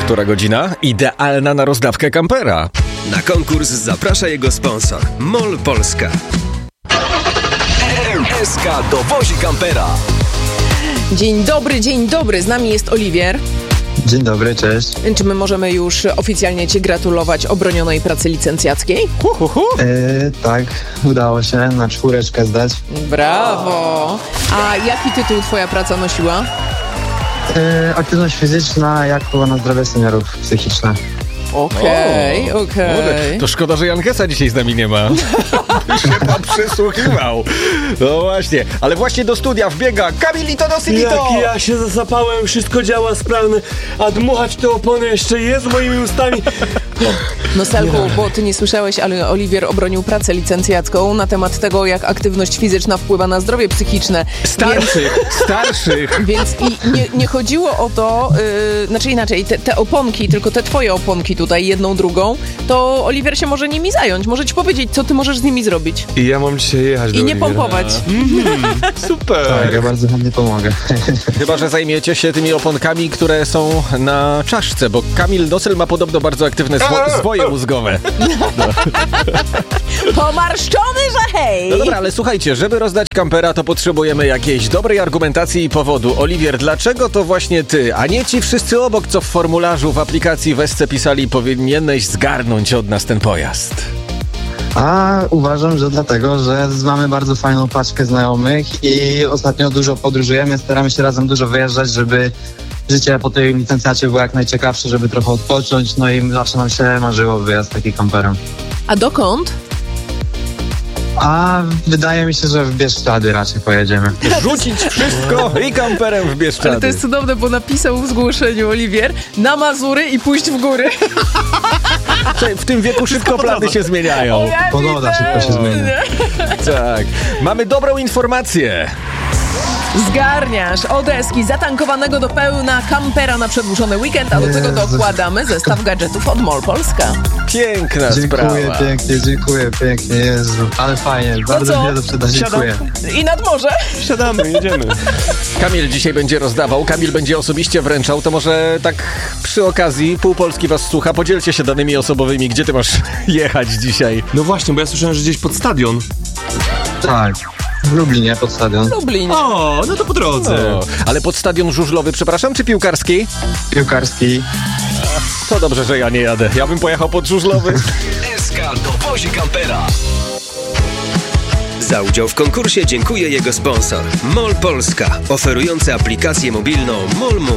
Która godzina? Idealna na rozdawkę kampera. Na konkurs zaprasza jego sponsor MOL Polska. SK dowozi kampera. Dzień dobry, z nami jest Oliwier. Dzień dobry, cześć. Czy my możemy już oficjalnie Ci gratulować obronionej pracy licencjackiej? Tak, udało się na 4 zdać. Brawo! A jaki tytuł Twoja praca nosiła? Aktywność fizyczna jako na zdrowie seniorów psychiczne. Okej. To szkoda, że Jankesa dzisiaj z nami nie ma. Się pan przysłuchiwał. No właśnie, ale właśnie do studia wbiega Kamilito Dosilito. Jak ja się zasapałem, wszystko działa sprawnie, a dmuchać te opony jeszcze jest moimi ustami. No Selku, bo Ty nie słyszałeś, ale Oliwier obronił pracę licencjacką na temat tego, jak aktywność fizyczna wpływa na zdrowie psychiczne. Starszych. Więc nie chodziło o to, znaczy inaczej, te oponki, tylko te Twoje oponki tutaj, jedną, drugą, to Oliwier się może nimi zająć. Może Ci powiedzieć, co Ty możesz z nimi zrobić. I ja mam dzisiaj jechać do I nie Oliwiera. pompować. Super. Tak, ja bardzo chętnie pomogę. Chyba że zajmiecie się tymi oponkami, które są na czaszce, bo Kamil Dosyl ma podobno bardzo aktywne zwoje mózgowe. Pomarszczony, że hej! No dobra, ale słuchajcie, żeby rozdać kampera, to potrzebujemy jakiejś dobrej argumentacji i powodu. Oliwier, dlaczego to właśnie ty, a nie ci wszyscy obok, co w formularzu w aplikacji w SC pisali, powinieneś zgarnąć od nas ten pojazd? A uważam, że dlatego, że mamy bardzo fajną paczkę znajomych i ostatnio dużo podróżujemy, staramy się razem dużo wyjeżdżać, żeby życie po tej licencjacie było jak najciekawsze, żeby trochę odpocząć, no i zawsze nam się marzyło wyjazd takim kamperem. A dokąd? A wydaje mi się, że w Bieszczady raczej pojedziemy. Rzucić wszystko i kamperem w Bieszczady. Ale to jest cudowne, bo napisał w zgłoszeniu Oliwier na Mazury i pójść w góry. W tym wieku szybko plany się zmieniają. Pogoda szybko się zmienia. Tak. Mamy dobrą informację. Zgarniasz od Eski zatankowanego do pełna kampera na przedłużony weekend, a do tego dokładamy zestaw gadżetów od MOL Polska. Piękna sprawa. Dziękuję pięknie, Jezu, ale fajnie, bardzo mi się to przyda, dziękuję. I nad morze. Siadamy, jedziemy. Kamil dzisiaj będzie rozdawał, Kamil będzie osobiście wręczał, to może tak przy okazji, pół Polski was słucha, podzielcie się danymi osobowymi, gdzie ty masz jechać dzisiaj? No właśnie, bo ja słyszałem, że gdzieś pod stadion. Tak, w Lublinie pod stadion. Lublin. O, no to po drodze. Ale pod stadion żużlowy, przepraszam, czy piłkarski? Piłkarski. To dobrze, że ja nie jadę, ja bym pojechał pod żużlowy. SK dowozi kampera. Za udział w konkursie dziękuję jego sponsor MOL Polska, oferujący aplikację mobilną MOL.